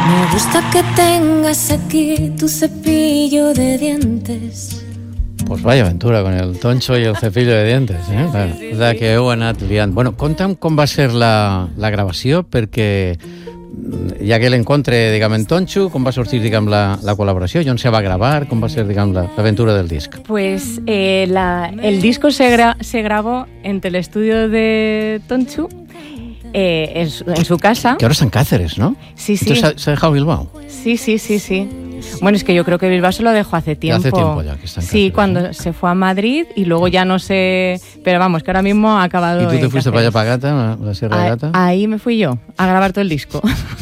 Me gusta que tengas aquí tu cepillo de dientes. Pues vaya aventura con el Tonxo i el cepillo de dientes, de que heu anat liant. Bueno, conta'm com va ser la gravació, perquè ja que l'encontre, diguem, en Tonxo, com va sortir, diguem, la col·laboració, i on se va gravar, com va ser, diguem, l'aventura del disc? Pues el disco se grabó entre el estudio de Tonxo, en su casa. Que ahora está en Cáceres, ¿no? Sí, sí. Entonces se ha dejado Bilbao. Sí. Bueno, es que yo creo que Bilbao se lo dejó hace tiempo. Hace tiempo ya que está en Cáceres. Sí, cuando se fue a Madrid y luego ya no sé... Pero vamos, que ahora mismo ha acabado. ¿Y tú te fuiste Cáceres. para allá, para Gata, la Sierra de Gata? Ahí me fui yo, a grabar todo el disco.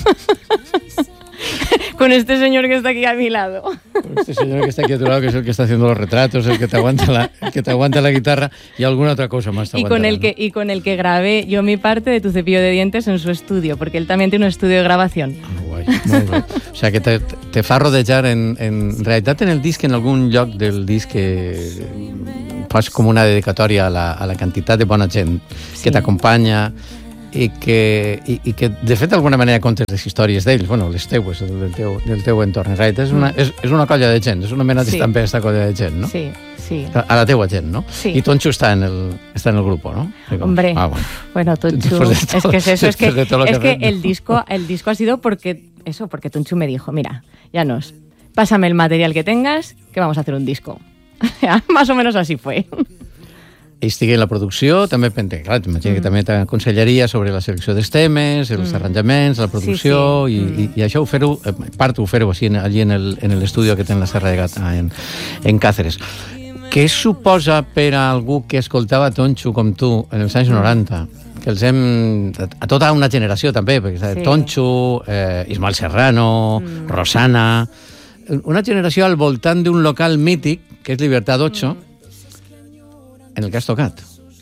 Con este señor que está aquí a mi lado. Este señor que está aquí a tu lado, que es el que está haciendo los retratos, el que te aguanta la guitarra y alguna otra cosa más. Y con el que grabé yo mi parte de Tu cepillo de dientes en su estudio, porque él también tiene un estudio de grabación. Guai, molt bé. O sigui que te fa rodejar en realitat en el disc, en algun lloc del disc que fas com una dedicatòria a la quantitat de bona gent que t'acompanya i que de fet d'alguna manera contes les històries d'ells, bueno, les teues, del teu entorn. En realitat és una colla de gent, és una mena d'estampa aquesta colla de gent, no? Sí. A la teua gent, ¿no? Sí. Y Tonxo está en el grupo, ¿no? Hombre, bueno, Tonxo, es que es eso, es que el disco ha sido porque Tonxo me dijo, mira, Llanos, pásame el material que tengas, que vamos a hacer un disco. Más o menos así fue. Estigui en la producció, també, clar, t'imagino que també t'aconsellaria sobre la selecció dels temes, els arranjaments, la producció, sí. I això ho fer-ho així allí en l'estudi que té en la Serra de Gata, en Cáceres. Què suposa per a algú que escoltava Tonxo com tu en els anys 90? Que els hem... A tota una generació també, perquè Tonxo, Ismael Serrano, Rosana... Una generació al voltant d'un local mític, que és Libertad 8, en el que has tocat.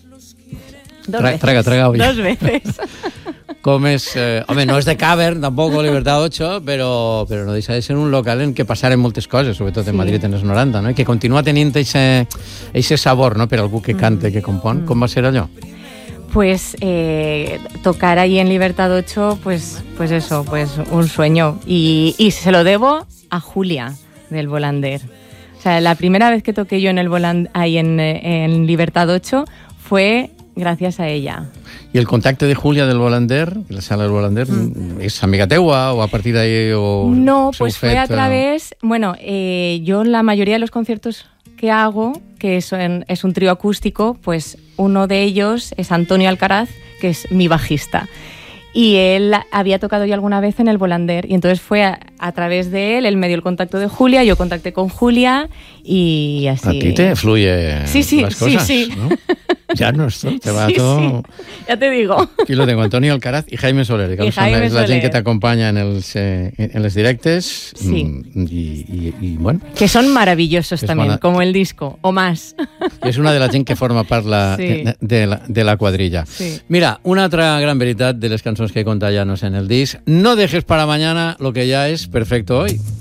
Traga. Oye. 2 veces. Com és... home, no és de Cavern, tampoc, Libertad 8, però no deixa de ser un local en què passaren moltes coses, sobretot en Madrid en els 90, no? I que continua tenint eixe sabor, no?, per algú que canta, que compon. Com va ser allò? Pues tocar ahí en Libertad 8, pues eso, pues un sueño. Y se lo debo a Julia, del Volander. O sea, la primera vez que toqué yo ahí en Libertad 8 fue gracias a ella. ¿Y el contacte de Julia del Volander, la sala del Volander, és amiga teua o a partir d'ahí? No, pues fue a través... Bueno, yo la mayoría de los conciertos que hago, que es un trío acústico, pues uno de ellos es Antonio Alcaraz, que es mi bajista. Y él había tocado ya alguna vez en el Volander, y entonces fue a través de él me dio el contacto de Julia, yo contacté con Julia y así... A ti te fluye las cosas, sí. ¿no? Ya no esto, te va todo... Sí. Ya te digo. Aquí lo tengo, Antonio Alcaraz y Jaime Soler, que son la gent que t'acompanya en els directes. Sí. Y bueno... Que son maravillosos también, como el disco, o más. És una de la gent que forma part de la quadrilla. Sí. Mira, una altra gran veritat de les cançons que conta Llanos en el disc: no dejes para mañana lo que ya es perfecto hoy.